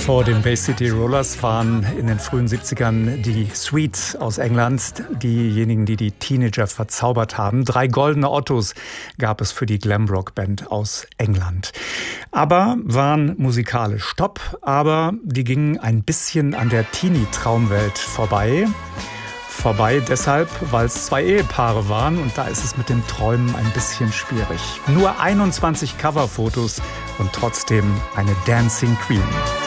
Vor den Bay City Rollers waren in den frühen 70ern die Sweets aus England diejenigen, die die Teenager verzaubert haben. 3 goldene Ottos gab es für die Glamrock-Band aus England. Aber waren musikalisch top, aber die gingen ein bisschen an der Teenie-Traumwelt vorbei. Vorbei deshalb, weil es 2 Ehepaare waren und da ist es mit den Träumen ein bisschen schwierig. Nur 21 Coverfotos und trotzdem eine Dancing Queen.